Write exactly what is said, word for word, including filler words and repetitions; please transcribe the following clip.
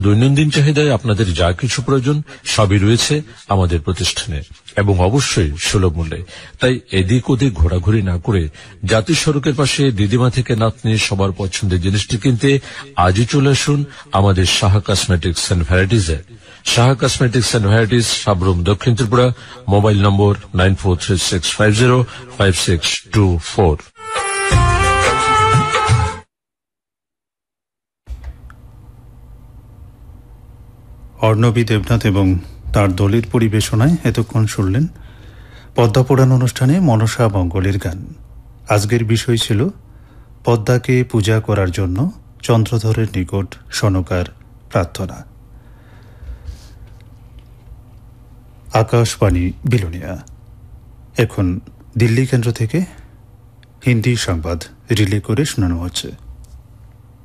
দৈনন্দিন চাহিদায় আপনাদের যা কিছু প্রয়োজন সবই রয়েছে আমাদের প্রতিষ্ঠানে এবং অবশ্যই সুলভ মূল্যে। তাই এদিক ওদিক ঘোরাঘুরি না করে জাতীয় সড়কের পাশে দিদিমা থেকে নাতনি সবার পছন্দের জিনিসটি কিনতে আজই চলে আসুন আমাদের Saha cosmetics and ভ্যারাইটিজে। Saha cosmetics and varieties, Sabroom, দক্ষিণ ত্রিপুরা। মোবাইল নম্বর nine four three six five zero five six two four. Arnabi Debnath এবং তার দলের পরিবেশনায় এতক্ষণ শুনলেন পদ্মা পুরাণ অনুষ্ঠানে মনসা মঙ্গলের গান। আজকের বিষয় ছিল পদ্মাকে পূজা করার জন্য চন্দ্রধরের নিকট সনকার প্রার্থনা। আকাশবাণী বিলোনিয়া। এখন দিল্লি কেন্দ্র থেকে হিন্দি সংবাদ রিলে করে শোনানো হচ্ছে।